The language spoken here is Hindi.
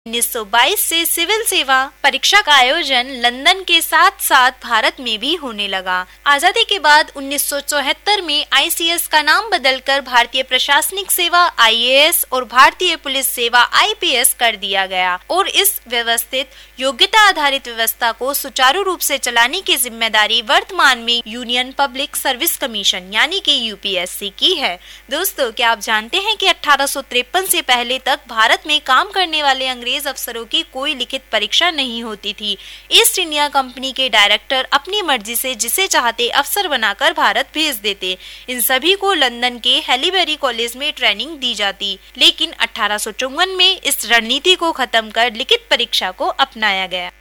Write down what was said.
1922 से सिविल सेवा परीक्षा का आयोजन लंदन के साथ साथ भारत में भी होने लगा। आजादी के बाद 1974 में आईसीएस का नाम बदलकर भारतीय प्रशासनिक सेवा आईएएस और भारतीय पुलिस सेवा आईपीएस कर दिया गया और इस व्यवस्थित योग्यता आधारित व्यवस्था को सुचारू रूप से चलाने की जिम्मेदारी वर्तमान में यूनियन पब्लिक सर्विस कमीशन यानी कि यूपीएससी की है। दोस्तों, क्या आप जानते हैं कि 1853 से पहले तक भारत में काम करने वाले अंग्रेज अफसरों की कोई लिखित परीक्षा नहीं होती थी। ईस्ट इंडिया कंपनी के डायरेक्टर अपनी मर्जी से जिसे चाहते अफसर बनाकर भारत भेज देते। इन सभी को लंदन के हैलीबेरी कॉलेज में ट्रेनिंग दी जाती, लेकिन 1854 में इस रणनीति को खत्म कर लिखित परीक्षा को अपनाया गया।